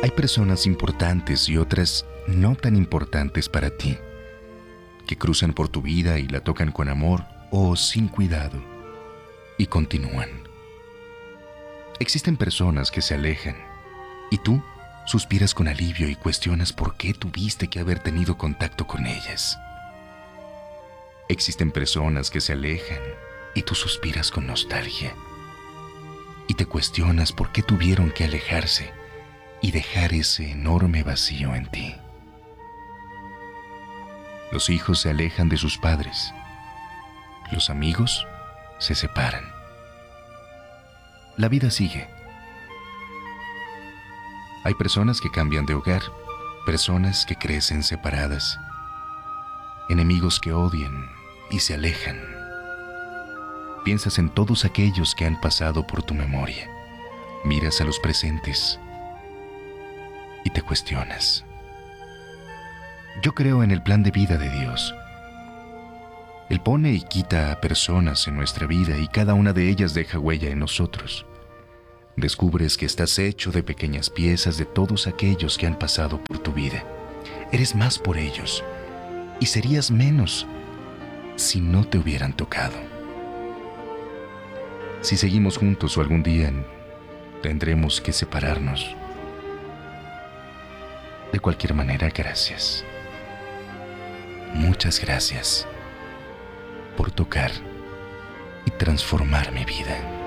Hay personas importantes y otras no tan importantes para ti, que cruzan por tu vida y la tocan con amor o sin cuidado y continúan. Existen personas que se alejan y tú suspiras con alivio y cuestionas por qué tuviste que haber tenido contacto con ellas. Existen personas que se alejan y tú suspiras con nostalgia y te cuestionas por qué tuvieron que alejarse y dejar ese enorme vacío en ti. Los hijos se alejan de sus padres. Los amigos se separan. La vida sigue. Hay personas que cambian de hogar, personas que crecen separadas, enemigos que odian y se alejan. Piensas en todos aquellos que han pasado por tu memoria. Miras a los presentes y te cuestionas. Yo creo en el plan de vida de Dios. Él pone y quita a personas en nuestra vida y cada una de ellas deja huella en nosotros. Descubres que estás hecho de pequeñas piezas de todos aquellos que han pasado por tu vida. Eres más por ellos y serías menos si no te hubieran tocado. Si seguimos juntos o algún día tendremos que separarnos. De cualquier manera, gracias. Muchas gracias por tocar y transformar mi vida.